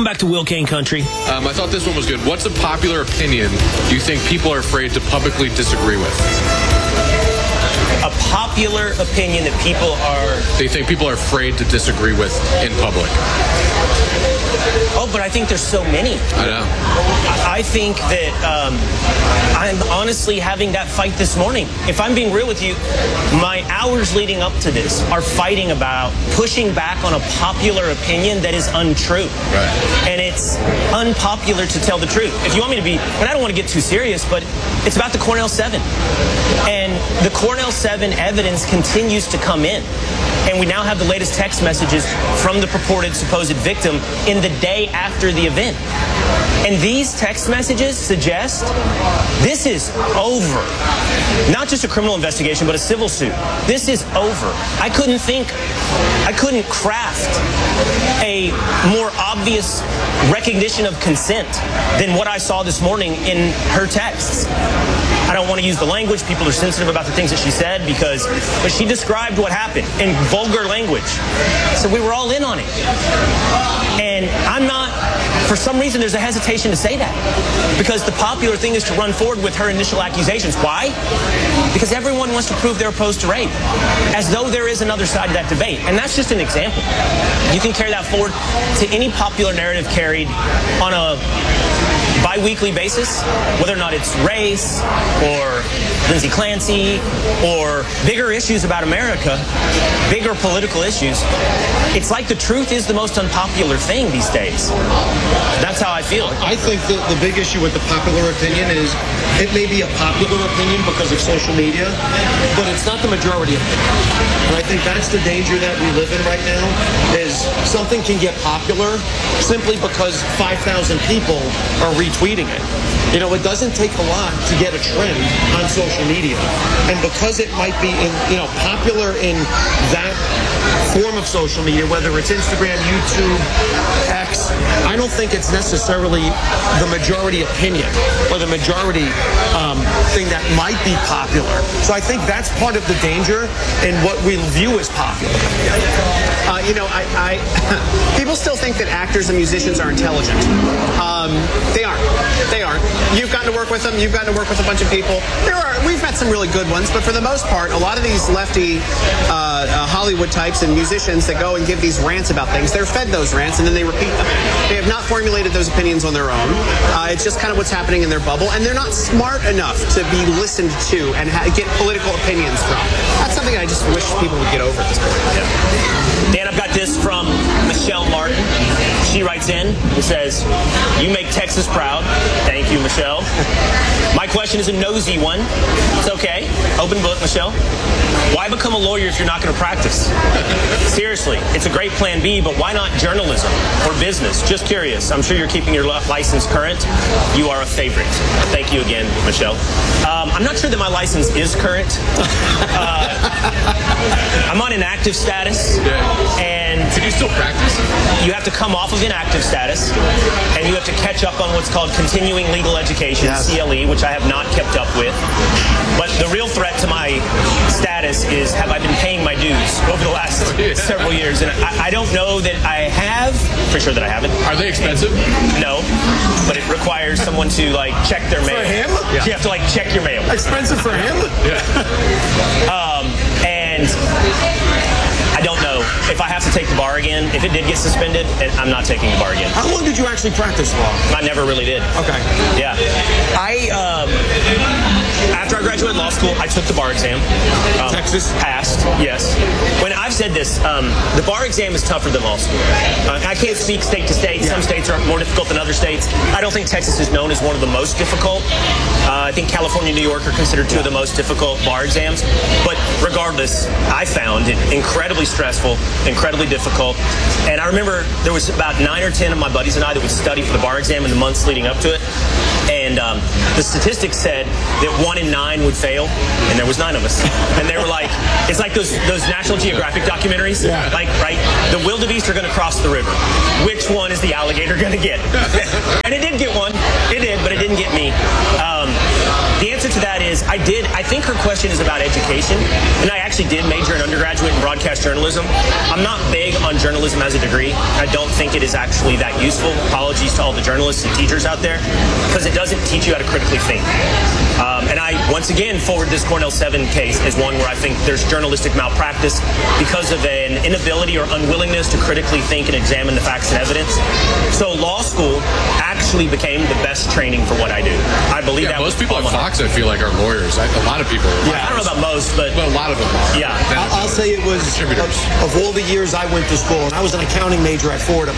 Welcome back to Will Kane Country. I thought this one was good. What's a popular opinion do you think people are afraid to publicly disagree with? A popular opinion that they think people are afraid to disagree with in public. Oh, but I think there's so many. I know. I think that I'm honestly having that fight this morning. If I'm being real with you, my hours leading up to this are fighting about pushing back on a popular opinion that is untrue. Right. And it's unpopular to tell the truth. If you want me to be, and I don't want to get too serious, but it's about the Cornell 7. And the Cornell 7 evidence continues to come in. And we now have the latest text messages from the purported supposed victim in the day after the event. And these text messages suggest this is over. Not just a criminal investigation, but a civil suit. This is over. I couldn't craft a more obvious recognition of consent than what I saw this morning in her texts. I don't want to use the language. People are sensitive about the things that she said but she described what happened in vulgar language. So we were all in on it. And I'm not, for some reason, there's a hesitation to say that. Because the popular thing is to run forward with her initial accusations. Why? Because everyone wants to prove they're opposed to rape. As though there is another side to that debate. And that's just an example. You can carry that forward to any popular narrative carried on a bi-weekly basis, whether or not it's race or Lindsay Clancy or bigger issues about America, bigger political issues. It's like the truth is the most unpopular thing these days. That's how I feel. I think that the big issue with the popular opinion is it may be a popular opinion because of social media, but it's not the majority opinion. And I think that's the danger that we live in right now, is something can get popular simply because 5,000 people are retweeting it. You know, it doesn't take a lot to get a trend on social media. And because it might be popular in that form of social media, whether it's Instagram, YouTube, X, I don't think it's necessarily the majority opinion or the majority thing that might be popular. So I think that's part of the danger in what we view as popular. People still think that actors and musicians are intelligent. They aren't. They aren't. You've gotten to work with them. You've gotten to work with a bunch of people. We've met some really good ones, but for the most part, a lot of these lefty Hollywood types and musicians that go and give these rants about things, they're fed those rants and then they repeat them. They have not formulated those opinions on their own. It's just kind of what's happening in their bubble, and they're not smart enough to be listened to and get political opinions from. That's something I just wish people would get over at this point. Yeah. Dan, I've got this from Michelle Martin. She writes in and says, "You make Texas proud." Thank you, Michelle. My question is a nosy one. It's okay. Open book, Michelle. Why become a lawyer if you're not going to practice? Seriously, it's a great plan B, but why not journalism or business? Just curious. I'm sure you're keeping your license current. You are a favorite. Thank you again, Michelle. I'm not sure that my license is current. I'm on inactive status. And can you still practice? You have to come off of inactive status, and you have to catch up on what's called continuing legal education, CLE, which I have not kept up with. But the real threat to my status is, have I been paying my dues over the last several years? And I don't know that I have. Pretty sure that I haven't. Are they expensive? No, but it requires someone to check their mail. For him? Yeah. You have to check your mail. Expensive for him? Yeah. And I don't know if I have to take the bar again. If it did get suspended, I'm not taking the bar again. How long did you actually practice law? I never really did. Okay. Yeah. After I graduated law school, I took the bar exam. Texas? Passed, yes. When I've said this, the bar exam is tougher than law school. I can't speak state to state. Some states are more difficult than other states. I don't think Texas is known as one of the most difficult. I think California and New York are considered two of the most difficult bar exams. But regardless, I found it incredibly stressful, incredibly difficult. And I remember there was about 9 or 10 of my buddies and I that would study for the bar exam in the months leading up to it. And the statistics said that 1 in 9 would fail, and there was 9 of us. And they were like, it's like those National Geographic documentaries. Yeah. Right? The wildebeest are going to cross the river. Which one is the alligator going to get? And it did get one. It did, but it didn't get me. The answer to that is, I think her question is about education, and I actually did major in undergraduate in broadcast journalism. I'm not big on journalism as a degree. I don't think it is actually that useful. Apologies to all the journalists and teachers out there, because it doesn't teach you how to critically think. And I, once again, forward this Cornell 7 case as one where I think there's journalistic malpractice because of an inability or unwillingness to critically think and examine the facts and evidence. So law school actually became the best training for what I do. I believe that most people at Fox, I feel like, are lawyers. A lot of people are. I don't know about most, but a lot of them are. Yeah. I'll say it was, of all the years I went to school, and I was an accounting major at Fordham,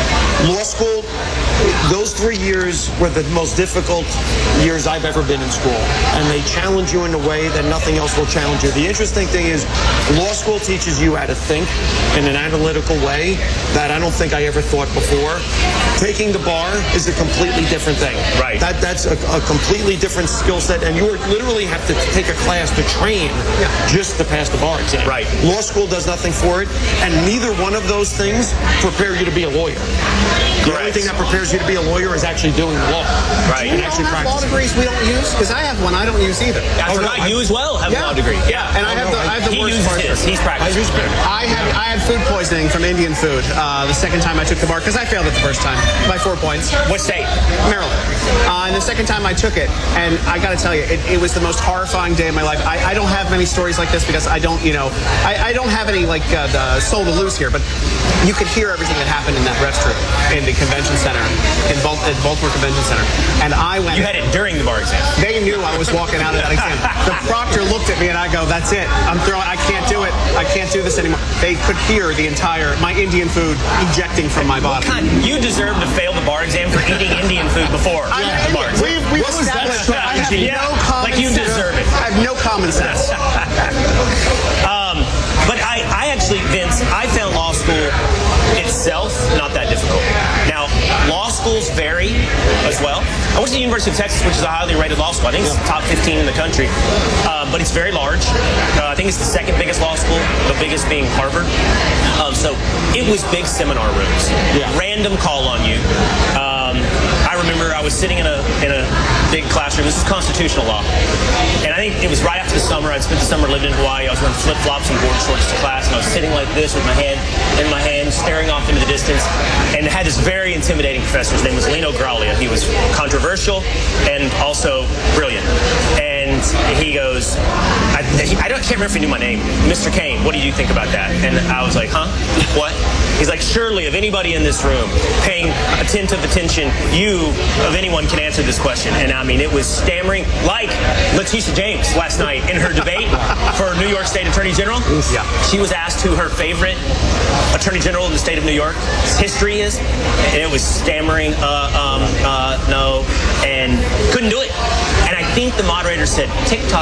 law school, those 3 years were the most difficult years I've ever been in school. And they challenge you in a way that nothing else will challenge you. The interesting thing is law school teaches you how to think in an analytical way that I don't think I ever thought before. Taking the bar is a completely different thing. Right. That's a completely different skill set, and you literally have to take a class to train just to pass the bar exam. Right. Law school does nothing for it, and neither one of those things prepare you to be a lawyer. The only thing that prepares you to be a lawyer is actually doing the law. Do Right. you actually all have law practicing. degrees we don't use? Because I have one I don't use either. I forgot you as well have a law degree. Yeah. And I have the He worst uses part. his. He's practicing. I had food poisoning from Indian food the second time I took the bar, because I failed it the first time by 4 points. What state? Maryland. And the second time I took it, and I got to tell you, it was the most horrifying day of my life. I don't have many stories like this because I don't, I don't have any the soul to lose here, but you could hear everything that happened in that restroom in the convention center, at Baltimore Convention Center. And I went. You had it during the bar exam. They knew I was walking out of that exam. The proctor looked at me and I go, that's it. I can't do it. I can't do this anymore. They could hear my Indian food ejecting from my body. You deserve to fail the bar exam for eating Indian food before the bar exam. We've established that. I have no common like you sense. deserve it. I have no common sense. But I actually, Vince, I found law school itself not that difficult. Now, law schools vary as well. I went to the University of Texas, which is a highly rated law school. I think it's top 15 in the country. But it's very large. I think it's the second biggest law school, the biggest being Harvard. So it was big seminar rooms. Random call on you. I remember I was sitting in a big classroom. This is constitutional law. And I think it was right after the summer. I'd spent the summer living in Hawaii. I was wearing flip-flops and board shorts to class, and I was sitting like this with my hand in my hand, staring off into the distance. And I had this very intimidating professor. His name was Lino Graglia. He was controversial and also brilliant. And he goes, I can't remember if he knew my name. Mr. Kane, what do you think about that? And I was like, huh? What? He's like, surely of anybody in this room paying attentive attention, you of anyone can answer this question. And I mean, it was stammering like Letitia James last night in her debate for New York State Attorney General. Yeah. She was asked who her favorite Attorney General in the state of New York's history is. And it was stammering, no, and couldn't do it. And I think the moderator said, TikTok.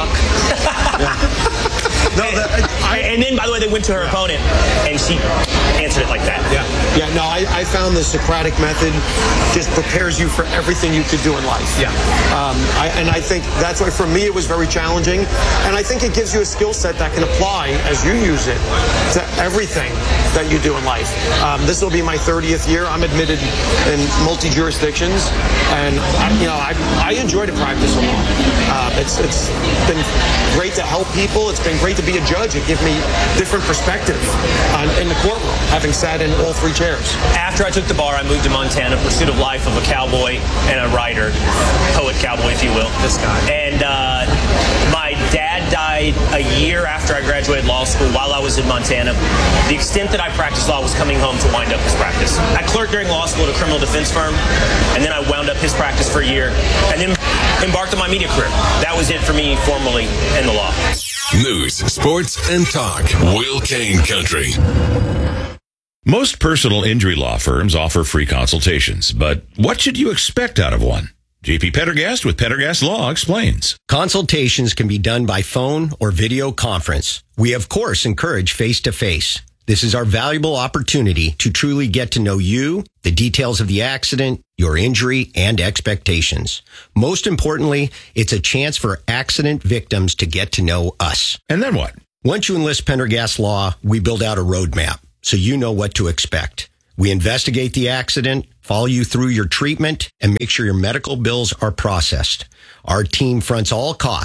And then, by the way, they went to her opponent, and she answered it like that. I found the Socratic method just prepares you for everything you could do in life. And I think that's why, for me, it was very challenging. And I think it gives you a skill set that can apply, as you use it, to everything that you do in life. This will be my 30th year. I'm admitted in multi-jurisdictions, and I enjoy to practice a lot. It's been great to help people. It's been great to be a judge. It gives me different perspective in the courtroom, having sat in all three chairs. After I took the bar, I moved to Montana, pursuit of life of a cowboy and a writer, poet cowboy, if you will. This guy. And my dad died a year after I graduated law school while I was in Montana. The extent that I practiced law was coming home to wind up his practice. I clerked during law school at a criminal defense firm, and then I wound up his practice for a year, and then embarked on my media career. That was it for me formally in the law. News, sports, and talk. Will Kane Country. Most personal injury law firms offer free consultations, but what should you expect out of one? JP Pendergast with Pendergast Law explains. Consultations can be done by phone or video conference. We, of course, encourage face-to-face. This is our valuable opportunity to truly get to know you, the details of the accident, your injury, and expectations. Most importantly, it's a chance for accident victims to get to know us. And then what? Once you enlist Pendergast Law, we build out a roadmap so you know what to expect. We investigate the accident, follow you through your treatment, and make sure your medical bills are processed. Our team fronts all costs.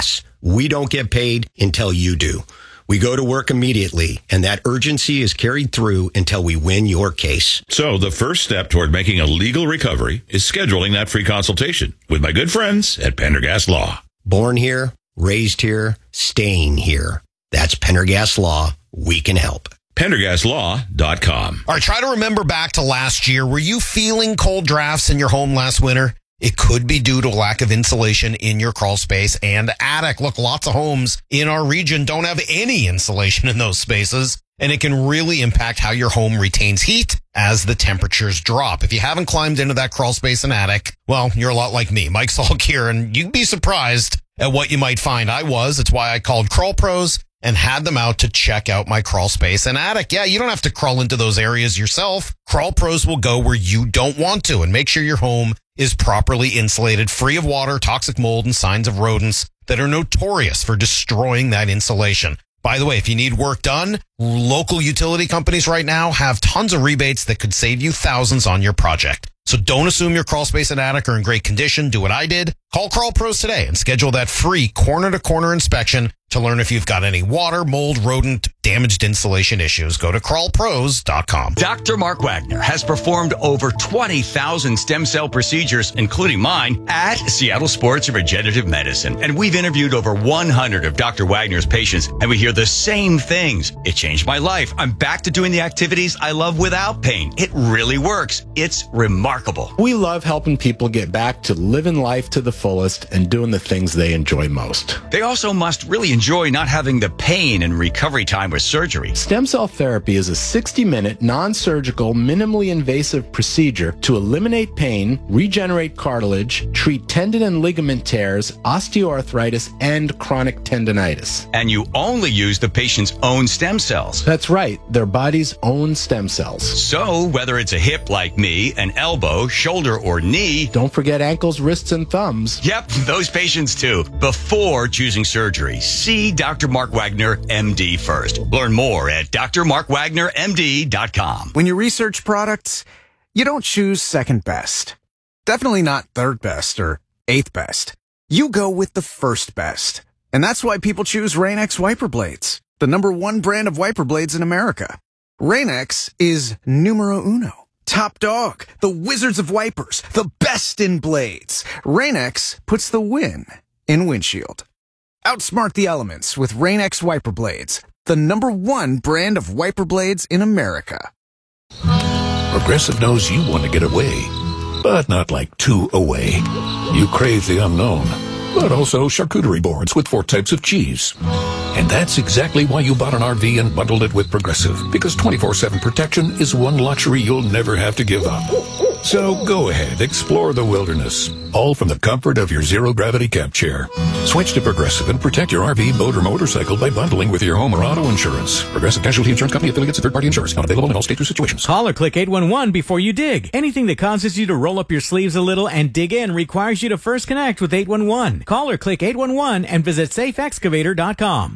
We don't get paid until you do. We go to work immediately, and that urgency is carried through until we win your case. So the first step toward making a legal recovery is scheduling that free consultation with my good friends at Pendergast Law. Born here, raised here, staying here. That's Pendergast Law. We can help. PendergastLaw.com. All right, try to remember back to last year. Were you feeling cold drafts in your home last winter? It could be due to a lack of insulation in your crawl space and attic. Look, lots of homes in our region don't have any insulation in those spaces, and it can really impact how your home retains heat as the temperatures drop. If you haven't climbed into that crawl space and attic, well, you're a lot like me, Mike Salk here, and you'd be surprised at what you might find. I was. It's why I called Crawl Pros and had them out to check out my crawl space and attic. Yeah, you don't have to crawl into those areas yourself. Crawl Pros will go where you don't want to and make sure your home is properly insulated, free of water, toxic mold, and signs of rodents that are notorious for destroying that insulation. By the way, if you need work done, local utility companies right now have tons of rebates that could save you thousands on your project. So don't assume your crawl space and attic are in great condition. Do what I did. Call Crawl Pros today and schedule that free corner-to-corner inspection to learn if you've got any water, mold, rodent, damaged insulation issues. Go to crawlpros.com. Dr. Mark Wagner has performed over 20,000 stem cell procedures, including mine, at Seattle Sports and Regenerative Medicine. And we've interviewed over 100 of Dr. Wagner's patients, and we hear the same things. It changed my life. I'm back to doing the activities I love without pain. It really works. It's remarkable. We love helping people get back to living life to the fullest and doing the things they enjoy most. They also must really enjoy not having the pain and recovery time with surgery. Stem cell therapy is a 60-minute, non-surgical, minimally invasive procedure to eliminate pain, regenerate cartilage, treat tendon and ligament tears, osteoarthritis, and chronic tendonitis. And you only use the patient's own stem cells. That's right, their body's own stem cells. So whether it's a hip like me, an elbow, shoulder, or knee. Don't forget ankles, wrists, and thumbs. Yep, those patients too. Before choosing surgery, see Dr. Mark Wagner, MD first. Learn more at drmarkwagnermd.com. When you research products, you don't choose second best. Definitely not third best or eighth best. You go with the first best. And that's why people choose Rain-X wiper blades, the #1 brand of wiper blades in America. Rain-X is numero uno. Top dog, the wizards of wipers, the best in blades. Rain-X puts the win in windshield. Outsmart the elements with Rain-X wiper blades, the #1 brand of wiper blades in America. Progressive knows you want to get away, but not like too away. You crave the unknown, but also charcuterie boards with 4 types of cheese. And that's exactly why you bought an RV and bundled it with Progressive, because 24/7 protection is one luxury you'll never have to give up. So go ahead, explore the wilderness, all from the comfort of your zero-gravity camp chair. Switch to Progressive and protect your RV, boat, or motorcycle by bundling with your home or auto insurance. Progressive Casualty Insurance Company, affiliates, and third-party insurance. Not available in all states or situations. Call or click 811 before you dig. Anything that causes you to roll up your sleeves a little and dig in requires you to first connect with 811. Call or click 811 and visit safeexcavator.com.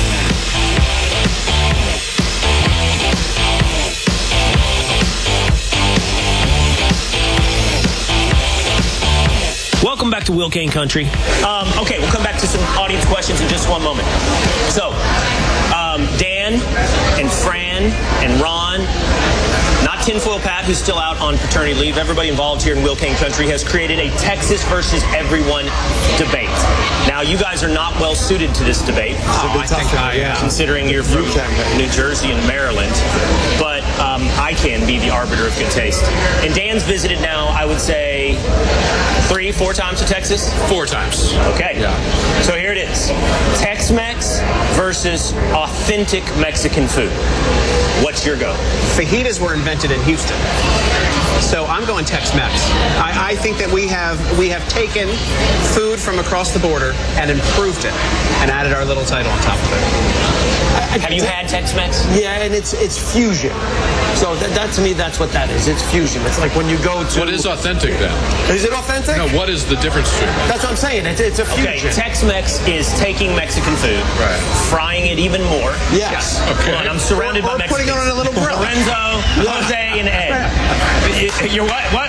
Welcome back to Will Kane Country. Okay, we'll come back to some audience questions in just one moment. So, Dan and Fran and Ron, not Tinfoil Pat, who's still out on paternity leave, everybody involved here in Will Kane Country has created a Texas versus everyone debate. Now, you guys are not well suited to this debate. I think I am. Considering you're from New Jersey and Maryland. But I can be the arbiter of good taste. And Dan's visited now, I would say, 3-4 times to Texas? 4 times. Okay. Yeah. So here it is. Tex-Mex versus authentic Mexican food. What's your go? Fajitas were invented in Houston. So I'm going Tex-Mex. I think that we have taken food from across the border and improved it and added our little title on top of it. Have you had Tex-Mex? Yeah, and it's fusion. So that to me, that's what that is. It's fusion. It's like when you go to... What is authentic then? Is it authentic? No, what is the difference between that? That's what I'm saying. It's a fusion. Okay, Tex-Mex is taking Mexican food, right, frying it even more. Yes. Okay. Come on, I'm surrounded by Mexicans. Putting it on a little grill. Lorenzo, Jose, and Ed. You're what? What?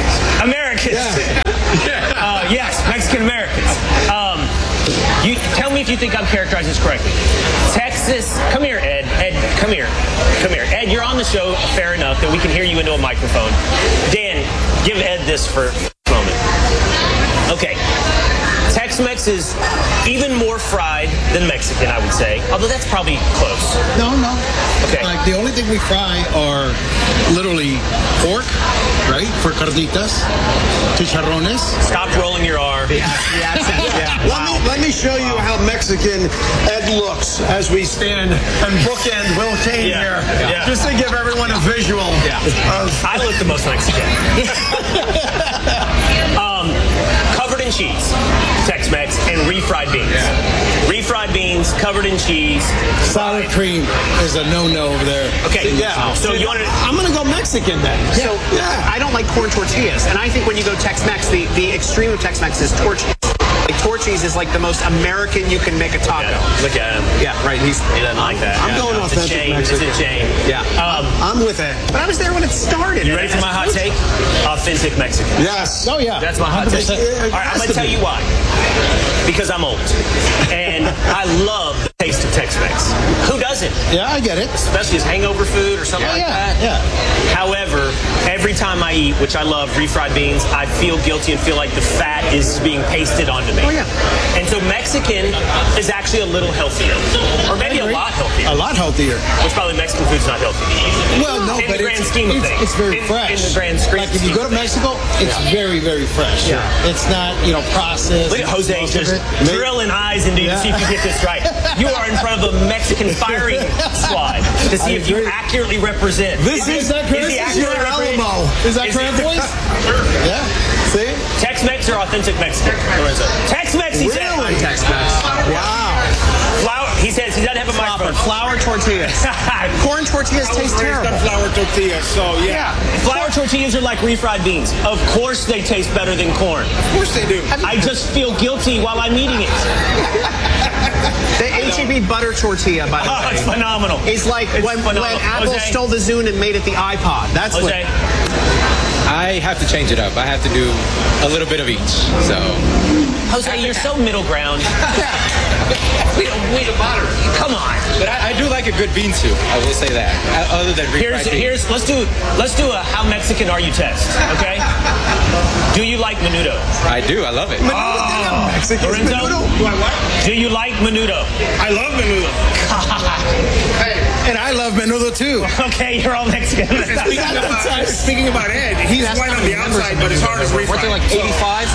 Americans. Yeah. Yes, Mexican Americans. You tell me you think I'm characterizing this correctly. Texas, come here, Ed. Ed, come here. Come here. Ed, you're on the show, fair enough, that we can hear you into a microphone. Dan, give Ed this for a moment. Okay. Tex-Mex is even more fried than Mexican, I would say. Although that's probably close. No. Okay. Like the only thing we fry are literally pork, right? For carnitas, chicharrones. Stop rolling your R. Let me show you how Mexican Ed looks as we stand and bookend Will Kane here. Yeah. Just to give everyone a visual. I look the most Mexican. Covered in cheese, Tex-Mex, and refried beans. Refried beans, covered in cheese. Sour cream is a no-no over there. Okay, So you want to? I'm gonna go Mexican then. So I don't like corn tortillas, and I think when you go Tex-Mex, the extreme of Tex-Mex is tortillas. Like tortillas is like the most American you can make a taco. Look at him. Yeah, right. He doesn't like that. I'm going authentic Mexican. It's a chain. Yeah. I'm with it. But I was there when it started. You ready for my hot take? Authentic Mexican. Yes. Oh, yeah. That's my hot take. 100%. All right, I'm going to tell you why. Because I'm old. And I love the taste of Tex-Mex. Who doesn't? Yeah, I get it. Especially as hangover food or something like that. Yeah. However, every time I eat, which I love, refried beans, I feel guilty and feel like the fat is being pasted onto me. Oh, yeah. And so Mexican is actually a little healthier. Or maybe a lot healthier. A lot healthier. Which probably Mexican food's not healthy. Well, no, in but the grand scheme of things. it's very fresh. In the grand scheme. Like if you go to Mexico, it's very, very fresh. Yeah. It's not, processed. Look at Jose just drilling eyes into you to see if you get this right. You are in front of a Mexican firing squad to see if you accurately represent. Is that correct? Is your Alamo. Is that correct, boys? Yeah. See? Tex-Mex or authentic Mexican? Tex-Mex, he said. I'm Tex-Mex. Wow. Flour, he says he doesn't have a microphone. Flour tortillas. Corn tortillas taste terrible. Flour tortillas, so yeah. Flour tortillas are like refried beans. Of course they taste better than corn. Of course they do. I just feel guilty while I'm eating it. The H-E-B butter tortilla, by the way. Oh, it's phenomenal. It's like when Apple Jose? stole the Zune and made it the iPod. That's what. Jose? I have to change it up. I have to do a little bit of each. So, Jose, you're so middle ground. we don't need a butter. Come on. but I do like a good bean soup. I will say that. Other than refried beans. Let's do a how Mexican are you test. Okay. Do you like menudo? I do. I love it. Mexican Lorenzo? menudo. Do you like menudo? I love menudo. And I love menudo too. Okay, you're all Mexican. Speaking about Ed, he's white on the outside, but his heart is refried. Weren't they like 85?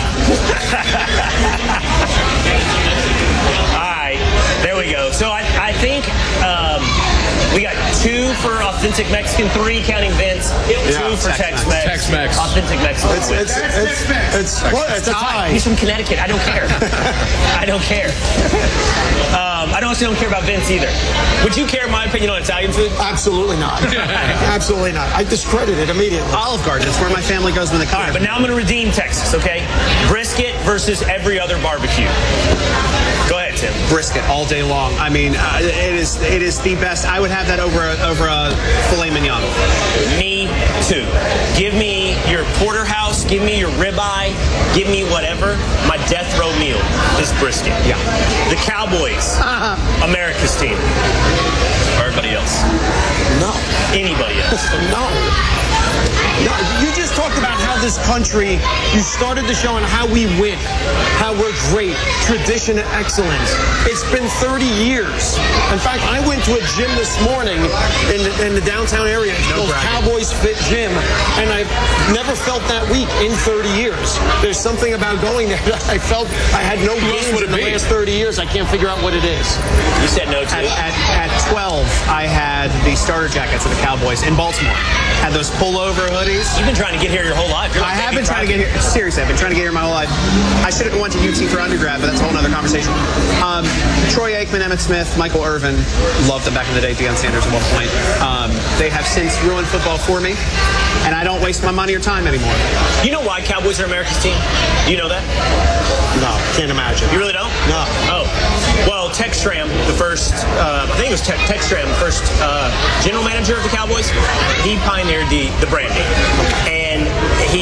All right, there we go. So I think we got 2 for authentic Mexican, 3 counting Vince, 2 for Tex-Mex. Tex-Mex. Authentic Mexican. It's a tie. He's from Connecticut. I don't care. I don't care. I also don't care about Vince either. Would you care, in my opinion, on Italian food? Absolutely not. Absolutely not. I discredit it immediately. Olive Garden. It's where my family goes when they come. All right, but now I'm going to redeem Texas, okay? Brisket versus every other barbecue. Go ahead, Tim. Brisket all day long. I mean, it is the best. I would have that over a filet mignon. Me too. Give me your porterhouse. Give me your ribeye. Give me whatever. My death row meal is brisket. Yeah. The Cowboys, America's team. Or everybody else. No. Anybody else. No, you just talked about how this country, you started the show on how we win, how we're great, tradition and excellence. It's been 30 years. In fact, I went to a gym this morning in the downtown area. It's called Cowboys Fit Gym, and I've never felt that weak in 30 years. There's something about going there that I felt I had no games in the last 30 years. I can't figure out what it is. You said no to At 12, I had the starter jackets of the Cowboys in Baltimore. Had those pullover hoodies. You've been trying to get here your whole life. I have been trying to get here. Seriously, I've been trying to get here my whole life. I should have went to UT for undergrad, but that's a whole other conversation. Troy Aikman, Emmitt Smith, Michael Irvin, loved them back in the day. Deion Sanders at one point. They have since ruined football for me, and I don't waste my money or time anymore. You know why Cowboys are America's team? Do you know that? No, can't imagine. You really don't? No. Oh. Well, Tex Schramm, the first, I think it was Tex Schramm, the first general manager of the Cowboys, he pioneered the branding. And he also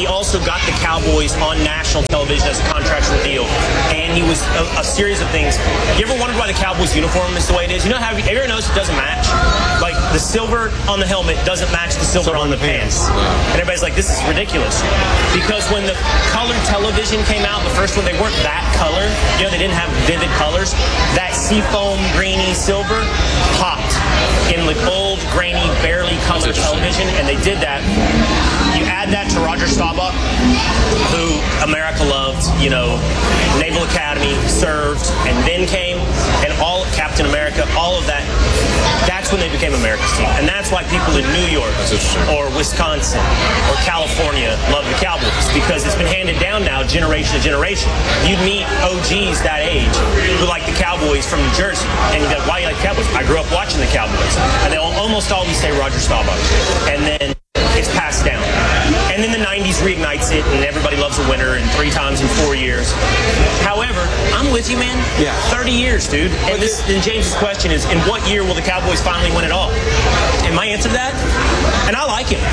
got the Cowboys on national television as a contractual deal. And he was a series of things. You ever wondered why the Cowboys uniform is the way it is? You know how everyone knows it doesn't match? Like the silver on the helmet doesn't match the silver on the pants. And everybody's like, this is ridiculous. Because when the colored television came out, the first one, they weren't that color. You know, they didn't have vivid colors. That seafoam, greeny silver popped in like old, grainy, barely colored television. And they did that. You add that to Roger Staubach, who America loved, you know, Naval Academy, served, and then came, and all of Captain America, all of that. That's when they became America's team. And that's why people in New York or Wisconsin or California love the Cowboys, because it's been handed down now generation to generation. You'd meet OGs that age who like the Cowboys from New Jersey, and you'd be like, why do you like the Cowboys? I grew up watching the Cowboys. And they'll almost always say Roger Staubach. And then it's passed down. And then the 90s reignites it, and everybody loves a winner, and 3 times in 4 years. However, I'm with you, man. Yeah. 30 years, dude. And James's question is, in what year will the Cowboys finally win it all? And my answer to that, and I like him,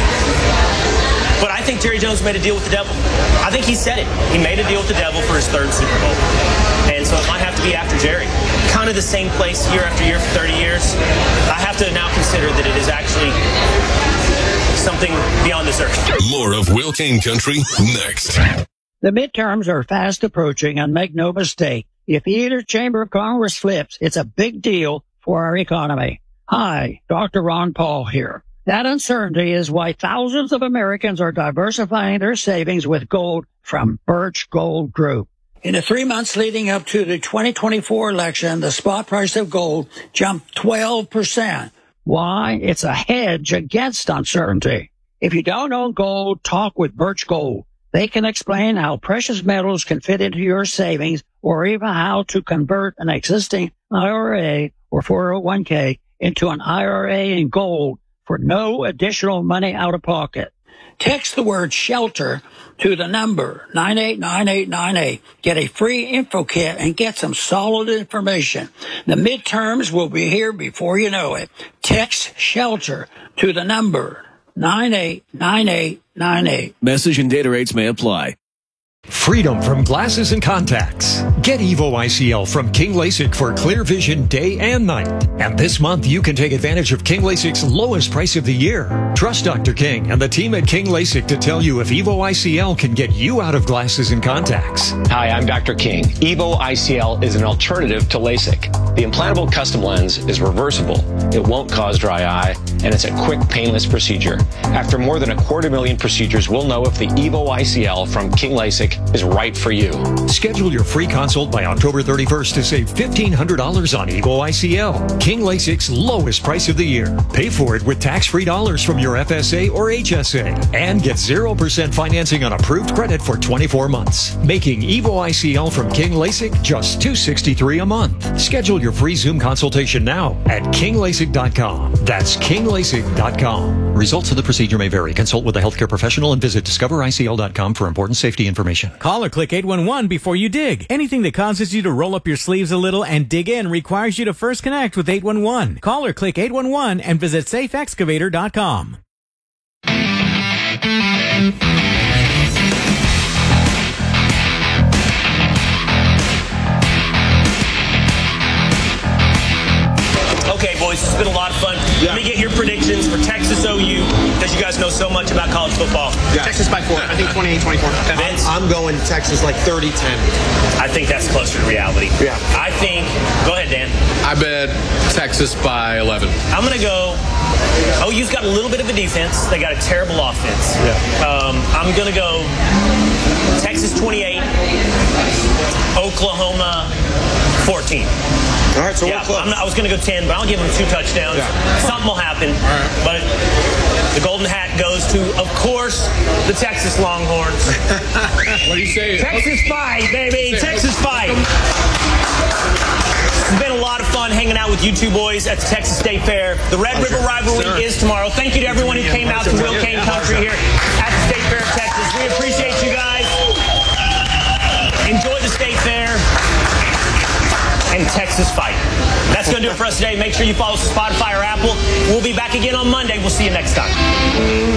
but I think Jerry Jones made a deal with the devil. I think he said it. He made a deal with the devil for his 3rd Super Bowl. And so it might have to be after Jerry. Kind of the same place year after year for 30 years. I have to now consider that it is actually something beyond this earth. More of Will Kane Country next. The midterms are fast approaching, and make no mistake, if either chamber of Congress flips, it's a big deal for our economy. Hi, Dr. Ron Paul here. That uncertainty is why thousands of Americans are diversifying their savings with gold from Birch Gold Group. In the 3 months leading up to the 2024 election, the spot price of gold jumped 12%. Why? It's a hedge against uncertainty. If you don't own gold, talk with Birch Gold. They can explain how precious metals can fit into your savings, or even how to convert an existing IRA or 401k into an IRA in gold for no additional money out of pocket. Text the word SHELTER to the number 989898. Get a free info kit and get some solid information. The midterms will be here before you know it. Text SHELTER to the number 989898. Message and data rates may apply. Freedom from glasses and contacts. Get Evo ICL from King LASIK for clear vision day and night. And this month, you can take advantage of King LASIK's lowest price of the year. Trust Dr. King and the team at King LASIK to tell you if Evo ICL can get you out of glasses and contacts. Hi, I'm Dr. King. Evo ICL is an alternative to LASIK. The implantable custom lens is reversible. It won't cause dry eye, and it's a quick, painless procedure. After more than 250,000 procedures, we'll know if the Evo ICL from King LASIK is right for you. Schedule your free consult by October 31st to save $1,500 on Evo ICL. King LASIK's lowest price of the year. Pay for it with tax-free dollars from your FSA or HSA. And get 0% financing on approved credit for 24 months. Making Evo ICL from King LASIK just $263 a month. Schedule your free Zoom consultation now at KingLASIK.com. That's KingLASIK.com. Results of the procedure may vary. Consult with a healthcare professional and visit DiscoverICL.com for important safety information. Call or click 811 before you dig. Anything that causes you to roll up your sleeves a little and dig in requires you to first connect with 811. Call or click 811 and visit SafeExcavator.com. Okay, boys, it's been a lot of fun. Let me get your predictions for Texas OU, because you guys know so much about college football. Yeah. Texas by 4. I think 28-24. Vince? I'm going Texas like 30-10. I think that's closer to reality. Yeah. I think, go ahead, Dan. I bet Texas by 11. I'm going to go, OU's got a little bit of a defense. They got a terrible offense. Yeah. I'm going to go Texas 28, Oklahoma 14. All right, so we're close. I was going to go 10, but I'll give them 2 touchdowns. Yeah. Something will happen. All right. But the golden hat goes to, of course, the Texas Longhorns. What do you say? Texas fight, baby. Texas fight. It's been a lot of fun hanging out with you two boys at the Texas State Fair. The Red River Rivalry is tomorrow. Thank you to everyone who came out to Will Kane Country here at the State Fair of Texas. We appreciate you guys. Enjoy the State Fair and Texas fight. That's going to do it for us today. Make sure you follow us on Spotify or Apple. We'll be back again on Monday. We'll see you next time.